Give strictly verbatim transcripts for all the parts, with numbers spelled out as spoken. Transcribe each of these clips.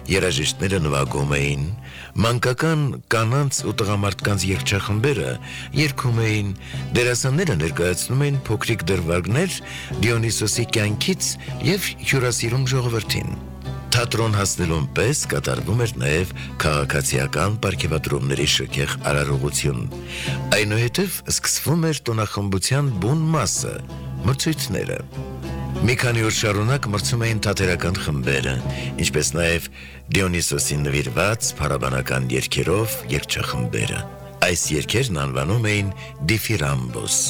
երաժիշտները նվագում էին, մանկական կանանց ու տղամարդկանց երգչախմբերը երգում էին, դերասանները ներկայացնում էին փոքրիկ դրվագներ Դիոնիսոսի կյանքից և հյուրասիրում ժողովրդին։ Թատրոն հասնելուն պես կատարվում էր նաև քաղաքացիական պարգևատրումների շքեղ արարողություն։ Այնուհետև սկսվում էր տոնախմբության բուն մասը, մրցույթները։ Մի քանի օր շարունակ մրցում էին թատերական խմբերը, ինչպես նաև Դիոնիսոսին նվիրված փառաբանական երգերով երգչախմբերը։ Այս երգերն անվանում էին դիֆիրամբոս։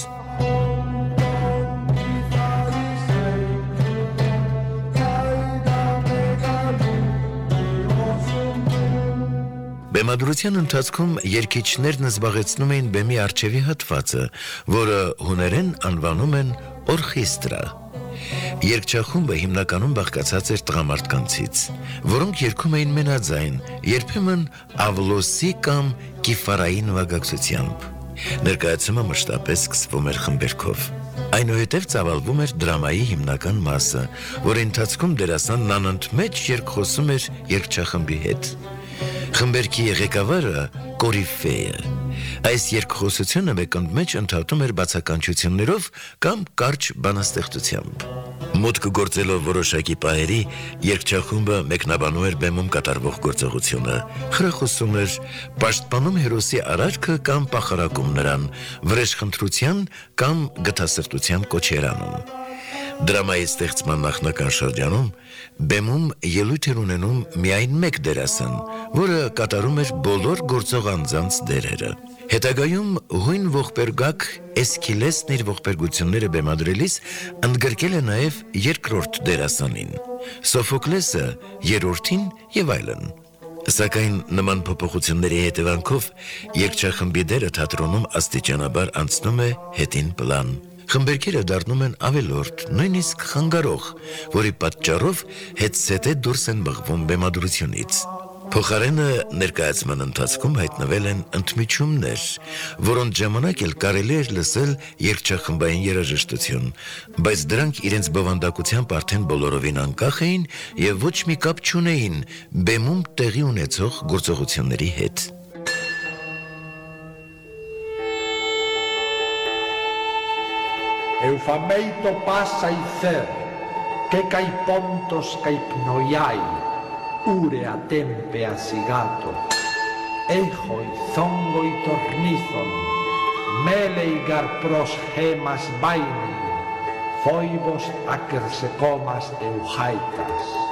Բեմադրության ընթացքում երգիչներն զբաղեցնում էին բեմի առջևի հատվածը, որը հուներեն անվանում են օրխեստրա։ Երգչախումբը հիմնականում բաղկացած էր տղամարդկանցից, որոնք երգում էին մենաձայն, երբեմն ավլոսի կամ կիֆարայի նվագակցությամբ։ Ներկայացումը մշտապես սկսվում էր խմբերքով։ Այնուհետև ծավալվում էր դրամայի հիմնական մասը, որի ընթացքում դերասանն անընդմեջ երկխոսում էր երգչախմբի հետ։ Խմբերքի ղեկավարը կորիֆեյը։ Այս երկխոսությունը մեկընդմեջ ընդհատում էր բացականչություններով կամ կարճ բանաստեղծությամբ։ Մուտք գործելով որոշակի պահերի, երգչախումբը մեկնաբանում էր բեմում կատարվող գործողությունը, խրախուսում էր, պաշտպանում հերոսի արարքը կամ պախարակում նրան, վրեժխնդրության կամ գթասրտության կոչեր անում։ Դրամայի ստեղծման նախնական շրջանում բեմում ելույթ էր ունենում միայն մեկ դերասան, որը կատարում էր բոլոր գործող անձանց դերերը։ Հետագայում հույն ողբերգակ Էսքիլեսն իր ողբերգությունները բեմադրելիս ընդգրկել է նաև երկրորդ դերասանին, Սոֆոկլեսը երրորդին և այլն։ Սակայն նման փոփոխությունների հետևանքով երգչախմբի դերը թատրոնում աստիճանաբար անցնում է հետին պլան։ Խմբերքերը դառնում են ավելորդ, նույնիսկ խանգարող, որի պատճառով հետզհետե դուրս են բխվում բեմադրությունից։ Փոխարենը ներկայացման ընթացքում հայտնվել են ընդմիջումներ, որոնց ժամանակ էլ կարելի էր լսել երգչախմբային երաժշտություն, բայց դրանք իրենց բովանդակությամբ արդեն բոլորովին անկախ էին և ոչ մի կապ չունեին բեմում տեղի ունեցող գործողությունների հետ։ Eufameito passa i ther, che cai pontos cai pnoiai, urea tempe asigato, ejoi zongoi tornizon, melei garpros gemas baini, foibos acersecomas eujaitas.